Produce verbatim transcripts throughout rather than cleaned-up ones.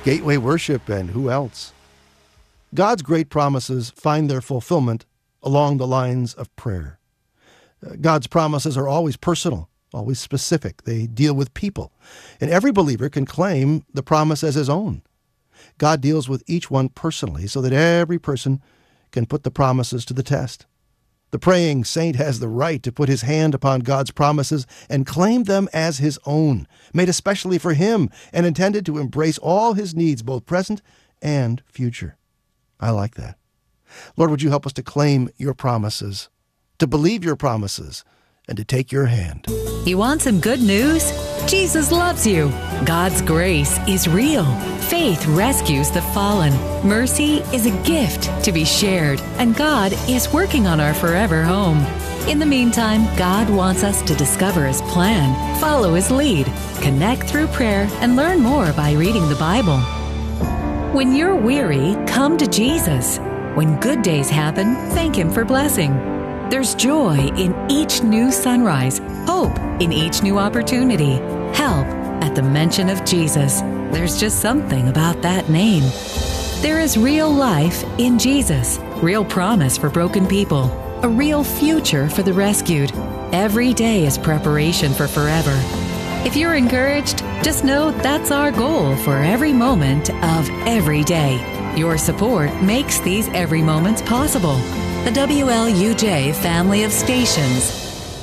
Gateway Worship, and who else? God's great promises find their fulfillment along the lines of prayer. God's promises are always personal, always specific. They deal with people, and every believer can claim the promise as his own. God deals with each one personally so that every person can put the promises to the test. The praying saint has the right to put his hand upon God's promises and claim them as his own, made especially for him and intended to embrace all his needs, both present and future. I like that. Lord, would you help us to claim your promises, to believe your promises, and to take your hand. You want some good news? Jesus loves you. God's grace is real. Faith rescues the fallen. Mercy is a gift to be shared. And God is working on our forever home. In the meantime, God wants us to discover His plan, follow His lead, connect through prayer, and learn more by reading the Bible. When you're weary, come to Jesus. When good days happen, thank Him for blessing. There's joy in each new sunrise, hope in each new opportunity, help at the mention of Jesus. There's just something about that name. There is real life in Jesus, real promise for broken people, a real future for the rescued. Every day is preparation for forever. If you're encouraged, just know that's our goal for every moment of every day. Your support makes these every moments possible. The W L U J family of stations.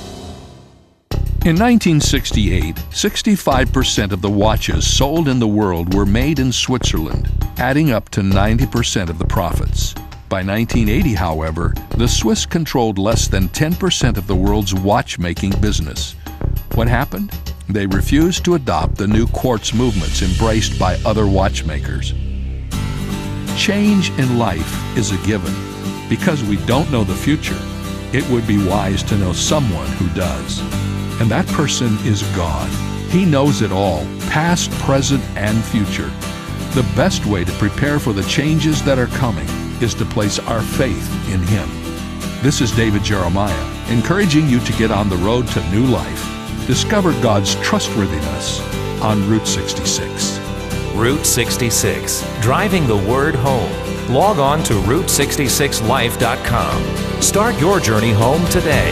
In nineteen sixty-eight, sixty-five percent of the watches sold in the world were made in Switzerland, adding up to ninety percent of the profits. By nineteen eighty, however, the Swiss controlled less than ten percent of the world's watchmaking business. What happened? They refused to adopt the new quartz movements embraced by other watchmakers. Change in life is a given. Because we don't know the future, it would be wise to know someone who does. And that person is God. He knows it all, past, present, and future. The best way to prepare for the changes that are coming is to place our faith in Him. This is David Jeremiah, encouraging you to get on the road to new life. Discover God's trustworthiness on Route sixty-six. Route sixty-six, driving the word home. Log on to route sixty-six life dot com. Start your journey home today.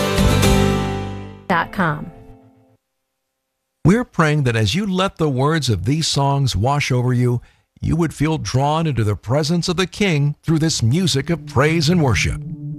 .com. We're praying that as you let the words of these songs wash over you, you would feel drawn into the presence of the King through this music of praise and worship.